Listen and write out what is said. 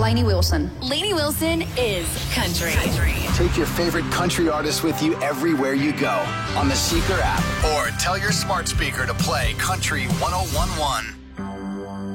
Lainey Wilson. Lainey Wilson is country. Take your favorite country artist with you everywhere you go on the Seeker app or tell your smart speaker to play Country 1011.